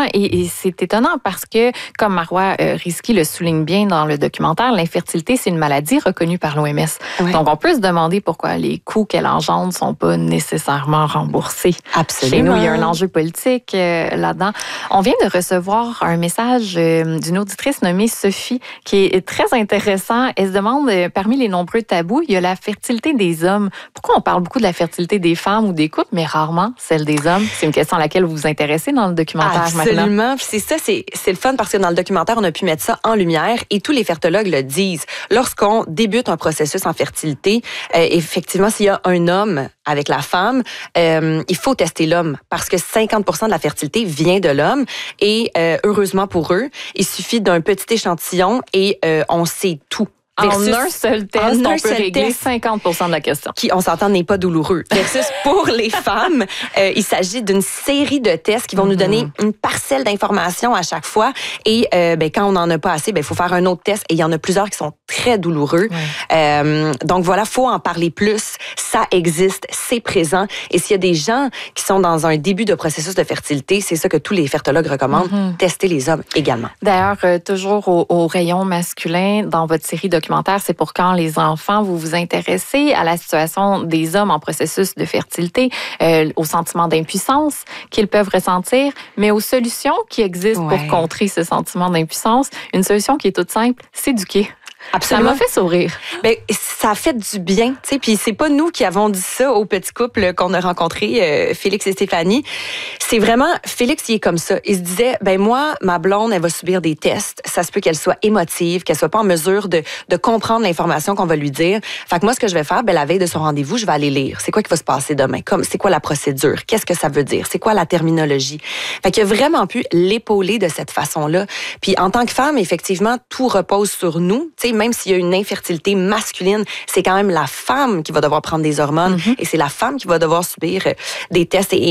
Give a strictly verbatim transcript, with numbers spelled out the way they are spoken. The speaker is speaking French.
Et, et c'est étonnant parce que, comme Marois euh, Rizki le souligne bien dans le documentaire, l'infertilité, c'est une maladie reconnue par l'O M S. Ouais. Donc, on peut se demander pourquoi les coûts qu'elle engendre ne sont pas nécessairement remboursés. Absolument. Chez nous, il y a un enjeu politique euh, là-dedans. On vient de recevoir un message euh, d'une auditrice nommée Sophie qui est très intéressant. Elle se demande, euh, parmi les nombreux tabous, il y a la fertilité des hommes. Pourquoi on parle beaucoup de la fertilité des femmes ou des couples, mais rarement celle des hommes? C'est une question à laquelle vous vous intéressez dans le documentaire. Absolument. Maintenant. C'est ça, c'est, c'est le fun parce que dans le documentaire, on a pu mettre ça en lumière et tous les fertologues le disent. Lorsqu'on débute un processus en fertilité, euh, effectivement, s'il y a un homme avec la femme, euh, il faut tester l'homme parce que cinquante pour cent de la fertilité vient de l'homme et euh, heureusement pour eux, il suffit d'un petit échantillon et euh, on sait tout. Versus, en un seul test, on peut régler cinquante pour cent de la question. Qui, on s'entend, n'est pas douloureux. Versus pour les femmes, euh, il s'agit d'une série de tests qui vont mm-hmm. nous donner une parcelle d'informations à chaque fois. Et euh, ben, quand on n'en a pas assez, il ben, faut faire un autre test. Et il y en a plusieurs qui sont très douloureux. Ouais. Euh, donc voilà, faut en parler plus. Ça existe, c'est présent. Et s'il y a des gens qui sont dans un début de processus de fertilité, c'est ça que tous les fertologues recommandent, mm-hmm. tester les hommes également. D'ailleurs, euh, toujours au, au rayon masculin, dans votre série de c'est pour quand les enfants, vous vous intéressez à la situation des hommes en processus de fertilité, euh, au sentiment d'impuissance qu'ils peuvent ressentir, mais aux solutions qui existent ouais. pour contrer ce sentiment d'impuissance. Une solution qui est toute simple, s'éduquer. Absolument. Ça m'a fait sourire. Ben, ça a fait du bien, tu sais. Puis c'est pas nous qui avons dit ça au petit couple qu'on a rencontré, euh, Félix et Stéphanie. C'est vraiment Félix, il est comme ça. Il se disait, ben moi, ma blonde, elle va subir des tests. Ça se peut qu'elle soit émotive, qu'elle soit pas en mesure de de comprendre l'information qu'on va lui dire. Fait que moi, ce que je vais faire, ben la veille de son rendez-vous, je vais aller lire. C'est quoi qui va se passer demain? Comme c'est quoi la procédure? Qu'est-ce que ça veut dire? C'est quoi la terminologie? Fait qu'il a vraiment pu l'épauler de cette façon-là. Puis en tant que femme, effectivement, tout repose sur nous. Tu sais, même s'il y a une infertilité masculine, c'est quand même la femme qui va devoir prendre des hormones mm-hmm. et c'est la femme qui va devoir subir des tests. Et